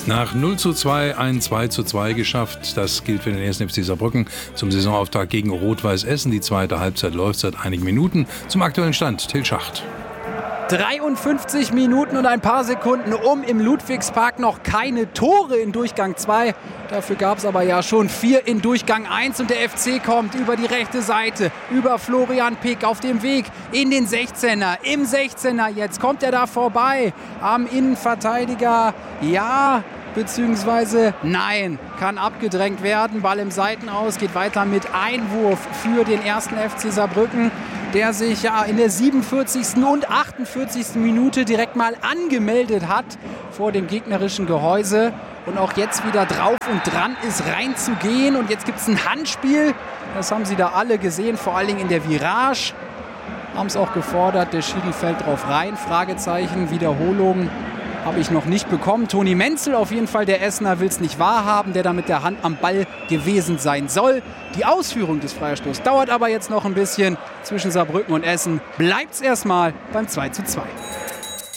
Nach 0:2 ein 2:2 geschafft. Das gilt für den 1. FC Saarbrücken zum Saisonauftakt gegen Rot-Weiß Essen. Die zweite Halbzeit läuft seit einigen Minuten. Zum aktuellen Stand, Till Schacht. 53 Minuten und ein paar Sekunden im Ludwigspark noch keine Tore in Durchgang 2. Dafür gab es aber ja schon 4 in Durchgang 1 und der FC kommt über die rechte Seite, über Florian Pick auf dem Weg in den 16er. Im 16er jetzt kommt er da vorbei am Innenverteidiger. Ja, beziehungsweise nein, kann abgedrängt werden. Ball im Seitenaus, geht weiter mit Einwurf für den 1. FC Saarbrücken, der sich ja in der 47. und 48. Minute direkt mal angemeldet hat vor dem gegnerischen Gehäuse und auch jetzt wieder drauf und dran ist, reinzugehen. Und jetzt gibt es ein Handspiel, das haben Sie da alle gesehen, vor allen Dingen in der Virage. Haben es auch gefordert, der Schiri fällt drauf rein, Fragezeichen, Wiederholung habe ich noch nicht bekommen. Toni Menzel auf jeden Fall, der Essener, will es nicht wahrhaben, der da mit der Hand am Ball gewesen sein soll. Die Ausführung des Freistoßes dauert aber jetzt noch ein bisschen. Zwischen Saarbrücken und Essen bleibt es erstmal beim 2:2.